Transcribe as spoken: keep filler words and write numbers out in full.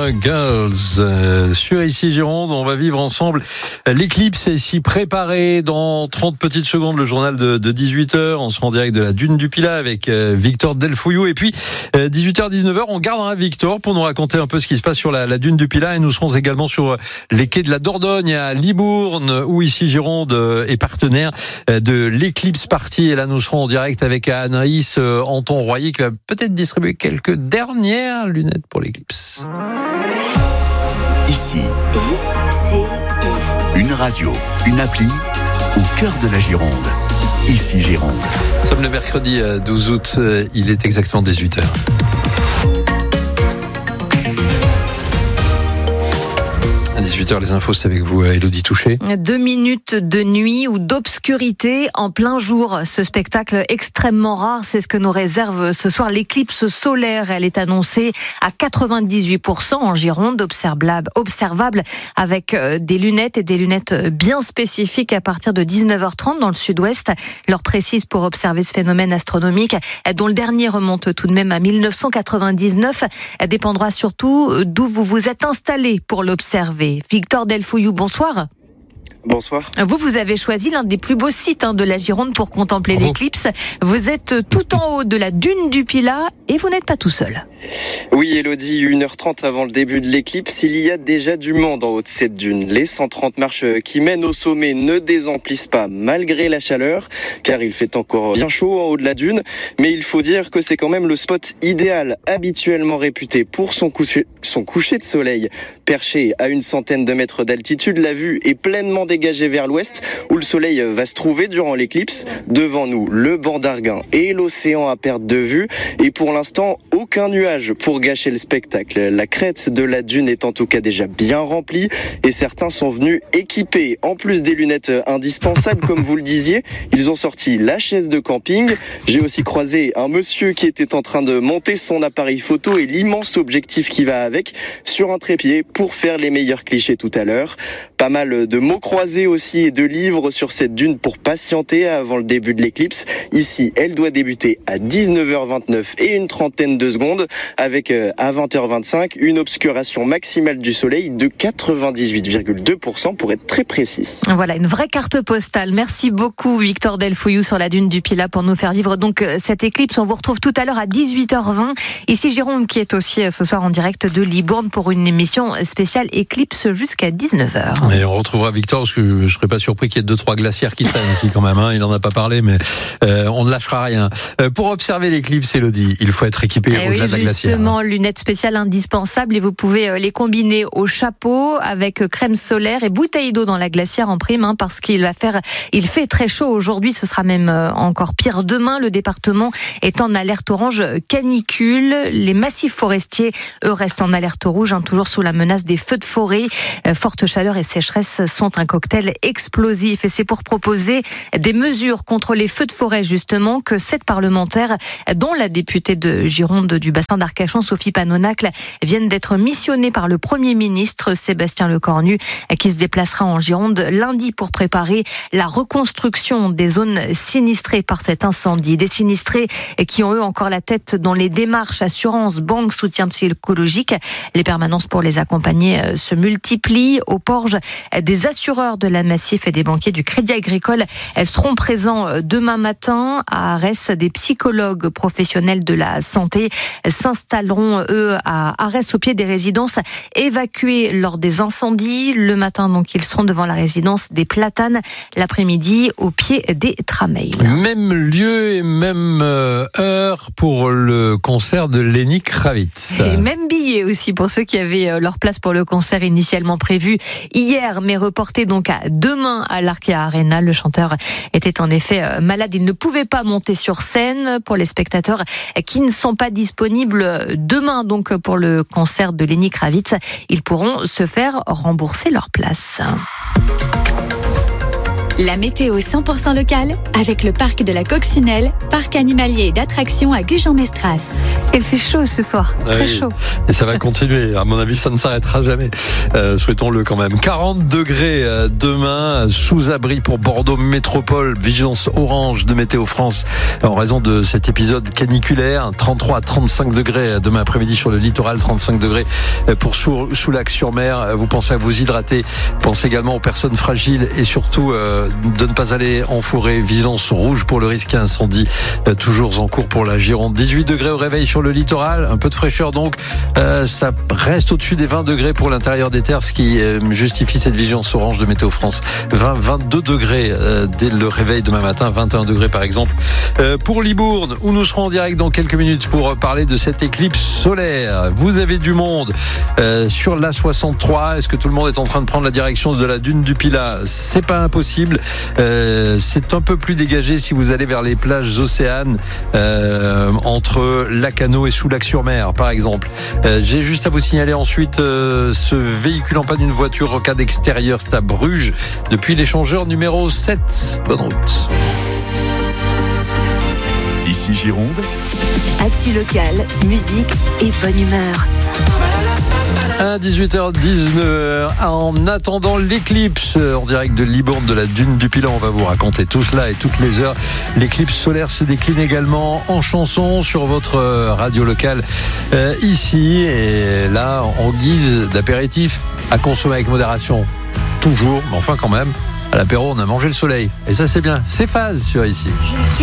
Hein, Girls, euh, sur Ici Gironde, on va vivre ensemble l'éclipse est ici préparée dans trente petites secondes, le journal de, de dix-huit heures. On sera en direct de la Dune du Pilat avec euh, Victor Delfouillou. Et puis, euh, dix-huit heures, dix-neuf heures, on gardera Victor pour nous raconter un peu ce qui se passe sur la, la Dune du Pilat. Et nous serons également sur les quais de la Dordogne à Libourne, où Ici Gironde euh, est partenaire euh, de l'éclipse party. Et là, nous serons en direct avec Anaïs euh, Anton-Royer qui va peut-être distribuer quelques dernières lunettes pour l'éclipse. Ici, I C I. une radio, une appli au cœur de la Gironde. Ici Gironde. Nous sommes le mercredi douze août, il est exactement dix-huit heures. À dix-huit heures, les infos, c'est avec vous, Élodie Touché. Deux minutes de nuit ou d'obscurité en plein jour. Ce spectacle extrêmement rare, c'est ce que nous réserve ce soir l'éclipse solaire. Elle est annoncée à quatre-vingt-dix-huit pour cent en Gironde, observable, observable avec des lunettes et des lunettes bien spécifiques à partir de dix-neuf heures trente dans le sud-ouest. L'heure précise pour observer ce phénomène astronomique, dont le dernier remonte tout de même à mille neuf cent quatre-vingt-dix-neuf, dépendra surtout d'où vous vous êtes installé pour l'observer. Victor Delfouillou, bonsoir. Bonsoir. Vous, vous avez choisi l'un des plus beaux sites hein, de la Gironde pour contempler Bravo. l'éclipse. Vous êtes tout en haut de la Dune du Pilat et vous n'êtes pas tout seul. Oui, Élodie, une heure trente avant le début de l'éclipse, il y a déjà du monde en haut de cette dune. Les cent trente marches qui mènent au sommet ne désemplissent pas malgré la chaleur, car il fait encore bien chaud en haut de la dune. Mais il faut dire que c'est quand même le spot idéal, habituellement réputé pour son coucher, son coucher de soleil. Perché à une centaine de mètres d'altitude, la vue est pleinement dégagée vers l'ouest, où le soleil va se trouver durant l'éclipse. Devant nous, le banc d'Arguin et l'océan à perte de vue. Et pour l'instant, aucun nuage pour gâcher le spectacle. La crête de la dune est en tout cas déjà bien remplie et certains sont venus équipés. En plus des lunettes indispensables, comme vous le disiez, ils ont sorti la chaise de camping. J'ai aussi croisé un monsieur qui était en train de monter son appareil photo et l'immense objectif qui va avec sur un trépied pour faire les meilleurs clichés tout à l'heure. Pas mal de mots croisés aussi et de livres sur cette dune pour patienter avant le début de l'éclipse. Ici, elle doit débuter à dix-neuf heures vingt-neuf et une trentaine de secondes, avec euh, à vingt heures vingt-cinq une obscuration maximale du soleil de quatre-vingt-dix-huit virgule deux pour cent pour être très précis. Voilà, une vraie carte postale. Merci beaucoup Victor Delfouillou sur la Dune du Pilat pour nous faire vivre donc cette éclipse. On vous retrouve tout à l'heure à dix-huit heures vingt. Ici Gironde qui est aussi ce soir en direct de Libourne pour une émission spéciale éclipse jusqu'à dix-neuf heures. Et on retrouvera Victor parce que je ne serais pas surpris qu'il y ait deux trois glacières qui traînent aussi quand même. Hein. Il n'en a pas parlé, mais euh, on ne lâchera rien. Euh, pour observer l'éclipse, Élodie, il faut être équipé et au-delà oui, de la glacière. Justement, lunettes spéciales indispensables et vous pouvez les combiner au chapeau avec crème solaire et bouteille d'eau dans la glacière en prime hein, parce qu'il va faire, il fait très chaud aujourd'hui, ce sera même encore pire demain. Le département est en alerte orange canicule. Les massifs forestiers, eux, restent en alerte rouge, hein, toujours sous la menace des feux de forêt. Euh, forte chaleur et sécheresse sont un cocktail explosif et c'est pour proposer des mesures contre les feux de forêt justement que sept parlementaires, dont la députée de Gironde du bassin d'Arcachon, Sophie Panonacle, viennent d'être missionnés par le Premier ministre Sébastien Lecornu qui se déplacera en Gironde lundi pour préparer la reconstruction des zones sinistrées par cet incendie. Des sinistrés qui ont eux encore la tête dans les démarches assurance, banque, soutien psychologique. Les permanences pour les accompagner se multiplient. Au Porge, des assureurs de la Massif et des banquiers du Crédit Agricole seront présents demain matin. À Arès, des psychologues professionnels de la santé s'installeront eux à Arès au pied des résidences évacuées lors des incendies. Le matin, donc, ils seront devant la résidence des Platanes. L'après-midi, au pied des Trameilles. Même lieu et même euh, heure pour le concert de Lenny Kravitz. Et même billet aussi pour ceux qui avaient leur place pour le concert initialement prévu hier, mais reporté donc à demain à l'Arkea Arena. Le chanteur était en effet malade. Il ne pouvait pas monter sur scène. Pour les spectateurs qui ne sont pas disponibles demain donc pour le concert de Lenny Kravitz, ils pourront se faire rembourser leur place. La météo cent pour cent locale avec le parc de la Coccinelle, parc animalier et d'attractions à Gujan-Mestras. Il fait chaud ce soir, Ah très oui. chaud. Et ça va continuer. À mon avis, ça ne s'arrêtera jamais. Euh, souhaitons-le quand même. quarante degrés euh, demain, sous abri pour Bordeaux Métropole. Vigilance orange de Météo France en raison de cet épisode caniculaire. trente-trois à trente-cinq degrés demain après-midi sur le littoral, trente-cinq degrés pour Sou- Soulac-sur-Mer. Vous pensez à vous hydrater. Pensez également aux personnes fragiles et surtout euh, de ne pas aller en forêt. Vigilance rouge pour le risque incendie, euh, toujours en cours pour la Gironde. dix-huit degrés au réveil sur le littoral, un peu de fraîcheur donc. Euh, ça reste au-dessus des vingt degrés pour l'intérieur des terres, ce qui euh, justifie cette vigilance orange de Météo France. vingt, vingt-deux degrés euh, dès le réveil demain matin, vingt et un degrés par exemple. Euh, pour Libourne, où nous serons en direct dans quelques minutes pour parler de cette éclipse solaire. Vous avez du monde euh, sur l'A soixante-trois. Est-ce que tout le monde est en train de prendre la direction de la dune du Pilat? C'est pas impossible. Euh, c'est un peu plus dégagé si vous allez vers les plages océanes euh, entre Lacanau et Soulac-sur-Mer par exemple. Euh, j'ai juste à vous signaler ensuite euh, ce véhicule en panne d'une voiture rocade extérieure, c'est à Bruges depuis l'échangeur numéro sept. Bonne route. Ici Gironde, Actu locale, musique et bonne humeur. À dix-huit heures dix-neuf, en attendant l'éclipse en direct de Libourne, de la dune du Pilat, on va vous raconter tout cela et toutes les heures. L'éclipse solaire se décline également en chanson sur votre radio locale euh, ici, et là en guise d'apéritif à consommer avec modération toujours, mais enfin quand même à l'apéro on a mangé le soleil et ça c'est bien. C'est phase sur ici.